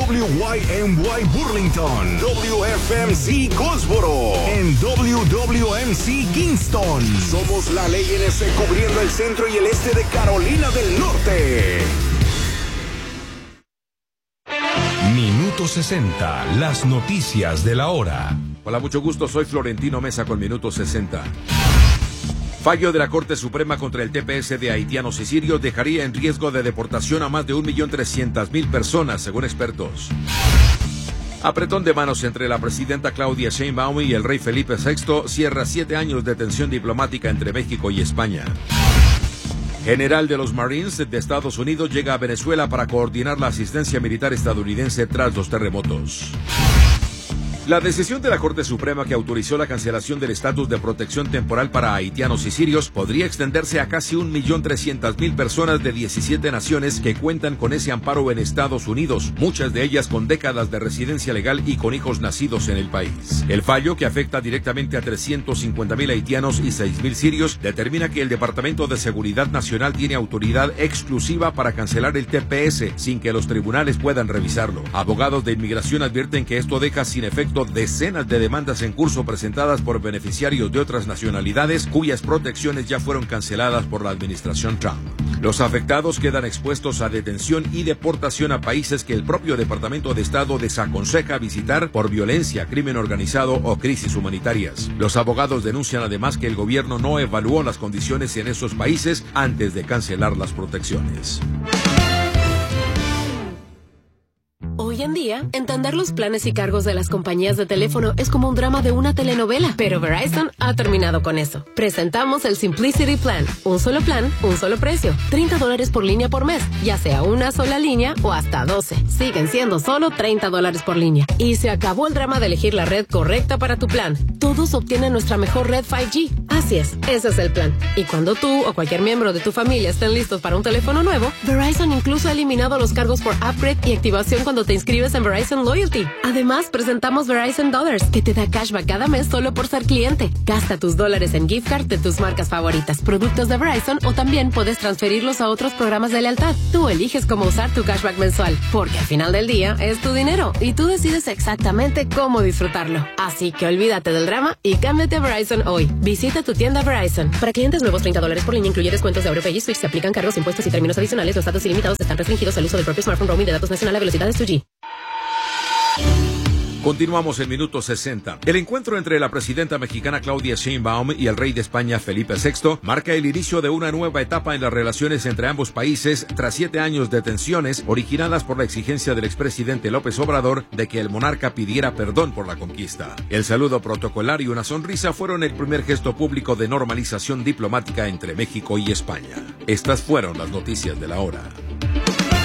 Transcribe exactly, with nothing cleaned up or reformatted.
W Y M Y Burlington, W F M C Goldsboro, en W W M C Kingston. Somos la ley N S cubriendo el centro y el este de Carolina del Norte. Minuto sesenta, las noticias de la hora. Hola, mucho gusto, soy Florentino Mesa con Minuto sesenta. Fallo de la Corte Suprema contra el T P S de haitianos y sirios dejaría en riesgo de deportación a más de un millón trescientas mil personas, según expertos. Apretón de manos entre la presidenta Claudia Sheinbaum y el rey Felipe sexto cierra siete años de tensión diplomática entre México y España. General de los Marines de Estados Unidos llega a Venezuela para coordinar la asistencia militar estadounidense tras los terremotos. La decisión de la Corte Suprema que autorizó la cancelación del estatus de protección temporal para haitianos y sirios podría extenderse a casi un millón trescientas mil personas de diecisiete naciones que cuentan con ese amparo en Estados Unidos, muchas de ellas con décadas de residencia legal y con hijos nacidos en el país. El fallo, que afecta directamente a trescientos cincuenta mil haitianos y seis mil sirios, determina que el Departamento de Seguridad Nacional tiene autoridad exclusiva para cancelar el T P S sin que los tribunales puedan revisarlo. Abogados de inmigración advierten que esto deja sin efecto decenas de demandas en curso presentadas por beneficiarios de otras nacionalidades cuyas protecciones ya fueron canceladas por la administración Trump. Los afectados quedan expuestos a detención y deportación a países que el propio Departamento de Estado desaconseja visitar por violencia, crimen organizado o crisis humanitarias. Los abogados denuncian además que el gobierno no evaluó las condiciones en esos países antes de cancelar las protecciones. Hoy en día, entender los planes y cargos de las compañías de teléfono es como un drama de una telenovela, pero Verizon ha terminado con eso. Presentamos el Simplicity Plan, un solo plan, un solo precio, treinta dólares por línea por mes, ya sea una sola línea o hasta doce. Siguen siendo solo treinta dólares por línea. Y se acabó el drama de elegir la red correcta para tu plan. Todos obtienen nuestra mejor red cinco G. Así es, ese es el plan. Y cuando tú o cualquier miembro de tu familia estén listos para un teléfono nuevo, Verizon incluso ha eliminado los cargos por upgrade y activación cuando te inscribes en Verizon Loyalty. Además, presentamos Verizon Dollars, que te da cashback cada mes solo por ser cliente. Gasta tus dólares en gift card de tus marcas favoritas, productos de Verizon, o también puedes transferirlos a otros programas de lealtad. Tú eliges cómo usar tu cashback mensual, porque al final del día es tu dinero y tú decides exactamente cómo disfrutarlo. Así que olvídate del drama y cámbiate a Verizon hoy. Visita tu tienda Verizon. Para clientes nuevos, treinta dólares por línea incluye descuentos de AuroPay y Switch. Se aplican cargos, impuestos y términos adicionales. Los datos ilimitados están restringidos al uso del propio smartphone. Roaming de datos nacional a velocidades dos G. Continuamos en Minuto sesenta. El encuentro entre la presidenta mexicana Claudia Sheinbaum y el rey de España Felipe sexto marca el inicio de una nueva etapa en las relaciones entre ambos países tras siete años de tensiones originadas por la exigencia del expresidente López Obrador de que el monarca pidiera perdón por la conquista. El saludo protocolar y una sonrisa fueron el primer gesto público de normalización diplomática entre México y España. Estas fueron las noticias de la hora.